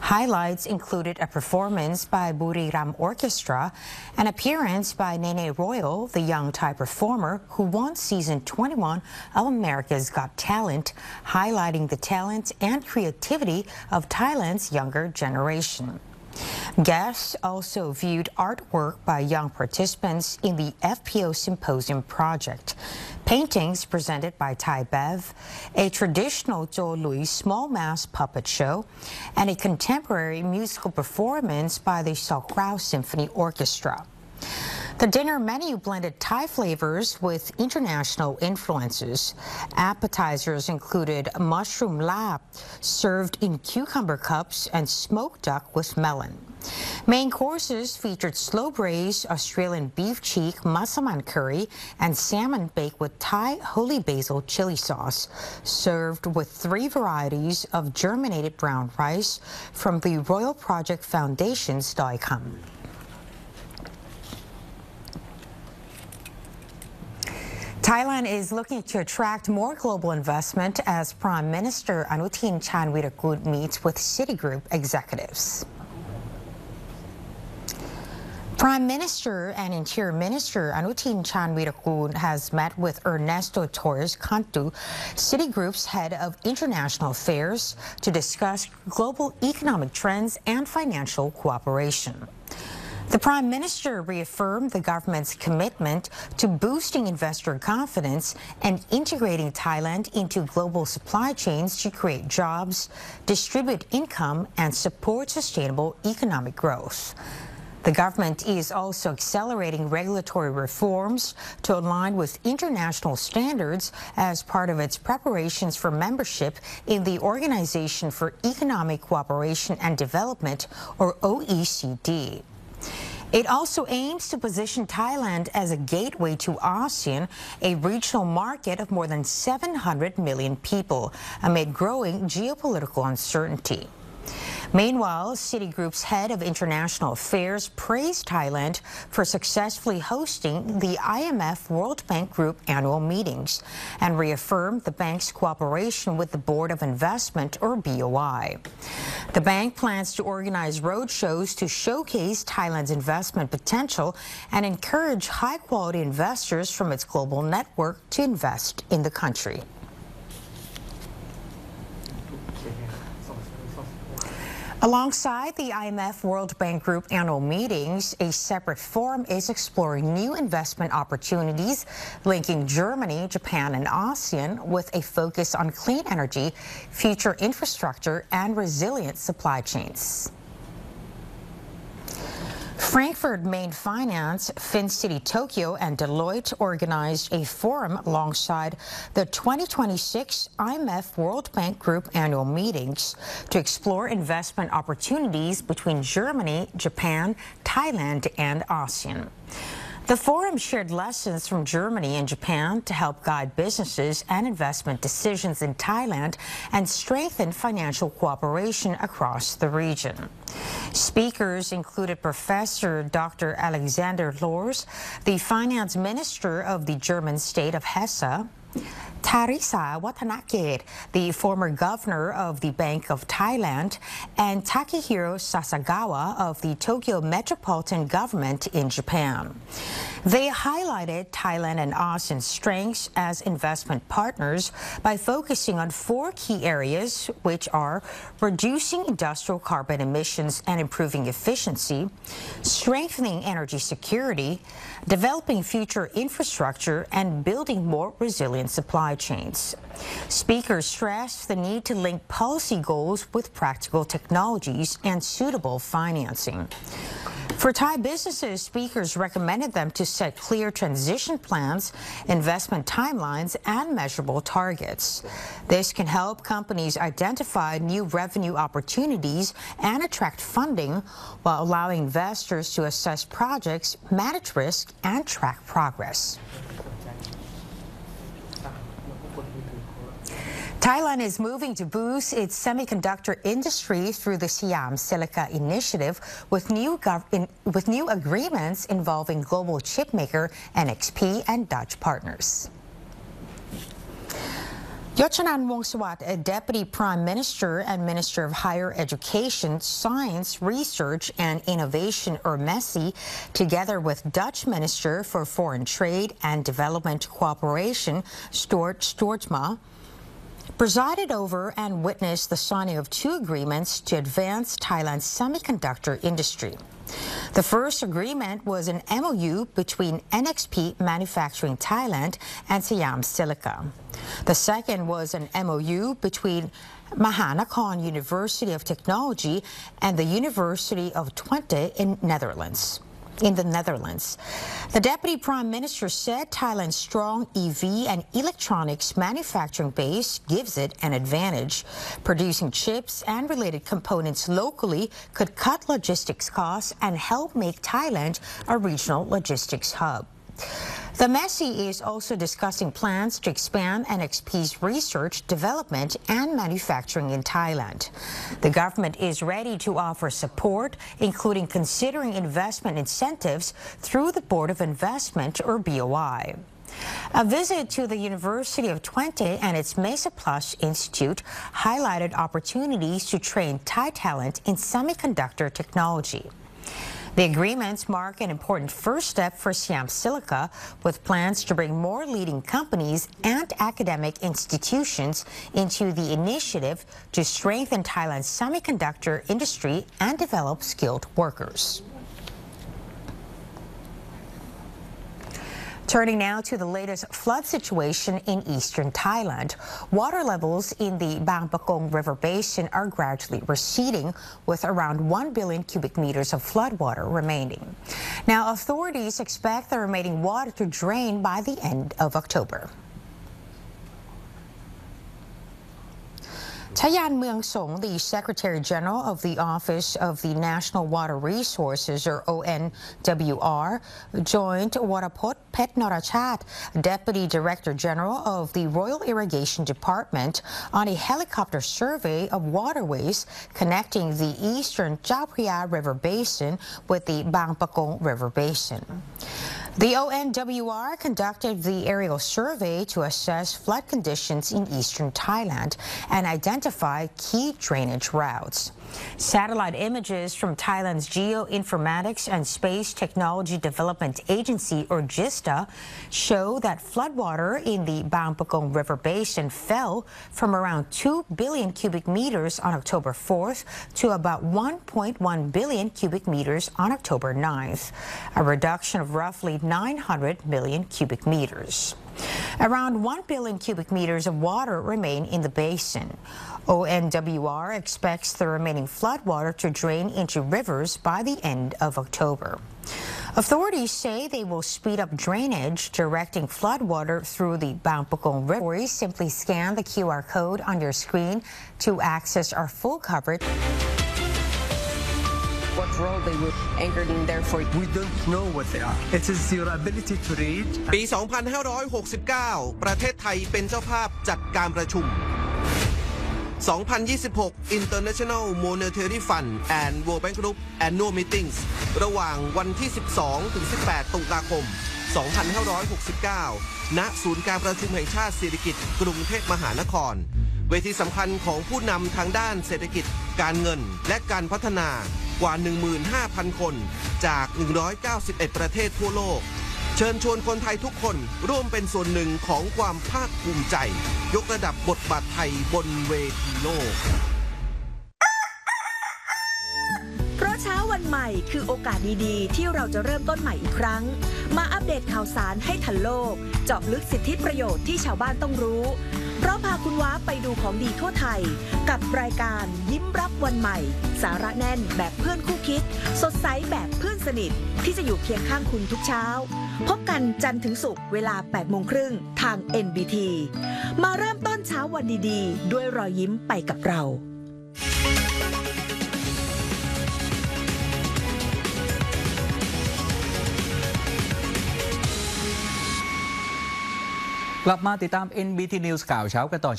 Highlights included a performance by Buriram Orchestra, an appearance by Nene Royal, the young Thai performer who won season 21 of America's Got Talent, highlighting the talent and creativity of Thailand's younger generation. Guests also viewed artwork by young participants in the FPO Symposium project, paintings presented by Thai Bev, a traditional Jo Lui small mass puppet show, and a contemporary musical performance by the Sokrao Symphony Orchestra. The dinner menu blended Thai flavors with international influences. Appetizers included mushroom lap, served in cucumber cups, and smoked duck with melon. Main courses featured slow-braised Australian beef cheek massaman curry and salmon baked with Thai holy basil chili sauce, served with 3 varieties of germinated brown rice from the Royal Project Foundation's Doi Kham. Thailand is looking to attract more global investment as Prime Minister Anutin Charnvirakul meets with Citigroup executives. Prime Minister and Interior Minister Anutin Charnvirakul has met with Ernesto Torres Cantu, Citigroup's head of international affairs, to discuss global economic trends and financial cooperation. The Prime Minister reaffirmed the government's commitment to boosting investor confidence and integrating Thailand into global supply chains to create jobs, distribute income, and support sustainable economic growth. The government is also accelerating regulatory reforms to align with international standards as part of its preparations for membership in the Organization for Economic Cooperation and Development, or OECD. It also aims to position Thailand as a gateway to ASEAN, a regional market of more than 700 million people, amid growing geopolitical uncertainty. Meanwhile, Citigroup's head of international affairs praised Thailand for successfully hosting the IMF World Bank Group annual meetings and reaffirmed the bank's cooperation with the Board of Investment, or BOI. The bank plans to organize roadshows to showcase Thailand's investment potential and encourage high-quality investors from its global network to invest in the country. Alongside the IMF World Bank Group annual meetings, a separate forum is exploring new investment opportunities linking Germany, Japan, and ASEAN with a focus on clean energy, future infrastructure, and resilient supply chains. Frankfurt Main Finance, FinCity Tokyo, and Deloitte organized a forum alongside the 2026 IMF World Bank Group annual meetings to explore investment opportunities between Germany, Japan, Thailand, and ASEAN. The forum shared lessons from Germany and Japan to help guide businesses and investment decisions in Thailand and strengthen financial cooperation across the region. Speakers included Professor Dr. Alexander Lors, the finance minister of the German state of Hesse, Tharisa Watanaket, the former governor of the Bank of Thailand, and Takehiro Sasagawa of the Tokyo Metropolitan Government in Japan. They highlighted Thailand and ASEAN's strengths as investment partners by focusing on 4 key areas, which are reducing industrial carbon emissions and improving efficiency, strengthening energy security, developing future infrastructure, and building more resilient supply chains. Speakers stressed the need to link policy goals with practical technologies and suitable financing. For Thai businesses, speakers recommended them to set clear transition plans, investment timelines, and measurable targets. This can help companies identify new revenue opportunities and attract funding while allowing investors to assess projects, manage risk, and track progress. Thailand is moving to boost its semiconductor industry through the Siam Silica Initiative with new agreements involving global chipmaker NXP and Dutch partners. Yochanan Wongsuwat, Deputy Prime Minister and Minister of Higher Education, Science, Research and Innovation, Messi, together with Dutch Minister for Foreign Trade and Development Cooperation, Stort Stoortma, presided over and witnessed the signing of 2 agreements to advance Thailand's semiconductor industry. The first agreement was an MOU between NXP Manufacturing Thailand and Siam Silica. The second was an MOU between Mahanakhon University of Technology and the University of Twente in the Netherlands. The Deputy Prime Minister said Thailand's strong EV and electronics manufacturing base gives it an advantage. Producing chips and related components locally could cut logistics costs and help make Thailand a regional logistics hub. The Messi is also discussing plans to expand NXP's research, development and manufacturing in Thailand. The government is ready to offer support, including considering investment incentives through the Board of Investment, or BOI. A visit to the University of Twente and its Mesa Plus Institute highlighted opportunities to train Thai talent in semiconductor technology. The agreements mark an important first step for Siam Silica, with plans to bring more leading companies and academic institutions into the initiative to strengthen Thailand's semiconductor industry and develop skilled workers. Turning now to the latest flood situation in eastern Thailand. Water levels in the Bang Pakong River Basin are gradually receding, with around 1 billion cubic meters of floodwater remaining. Now, authorities expect the remaining water to drain by the end of October. Chayan Mueang Song, the Secretary General of the Office of the National Water Resources, or ONWR, joined Warapot Pet Norachat, Deputy Director General of the Royal Irrigation Department, on a helicopter survey of waterways connecting the eastern Chao Phraya River Basin with the Bang Pakong River Basin. The ONWR conducted the aerial survey to assess flood conditions in eastern Thailand and identify key drainage routes. Satellite images from Thailand's Geoinformatics and Space Technology Development Agency, or GISTA, show that floodwater in the Bang Pakong River Basin fell from around 2 billion cubic meters on October 4th to about 1.1 billion cubic meters on October 9th, a reduction of roughly 900 million cubic meters. Around 1 billion cubic meters of water remain in the basin. ONWR expects the remaining floodwater to drain into rivers by the end of October. Authorities say they will speed up drainage, directing floodwater through the Bang Pakong River. Simply scan the QR code on your screen to access our full coverage. What role they were anchored in there for? We don't know what they are. It is your ability to read. ปี 2569 ประเทศไทยเป็นเจ้าภาพจัดการประชุม 2026 International Monetary Fund and World Bank Group Annual Meetings ระหว่างวันที่ 12 ถึง 18 ตุลาคม 2569 ณ ศูนย์การประชุมแห่งชาติสิริกิติ์ กรุงเทพมหานคร เวทีสำคัญของผู้นำทางด้านเศรษฐกิจ การเงิน และการพัฒนากว่า 15,000 คนจาก 191 ประเทศทั่วโลก เชิญชวนคนไทยทุกคนร่วมเป็นส่วนหนึ่งของความภาคภูมิใจยกระดับบทบาทไทยบนเวทีโลกเพราะเช้าวันใหม่คือโอกาสดีๆที่เราจะเริ่มต้นใหม่อีกครั้งมาอัปเดตข่าวสารให้ทันโลกเจาะลึกสิทธิประโยชน์ที่ชาวบ้านต้องรู้เพราะพาคุณว้าไปดูของดีทั่วไทยกับรายการยิ้มรับวันใหม่สาระแน่นแบบเพื่อนคู่คิดสดใสแบบเพื่อนสนิทที่จะอยู่เคียงข้างคุณทุกเช้าพบกันจันทร์ถึงศุกร์เวลา 8:30 ทาง NBT มาเริ่มต้นเช้าวันดีๆด้วยรอยยิ้มไปกับเรากลับมาติดตาม NBT News ข่าวเช้ากันต่อ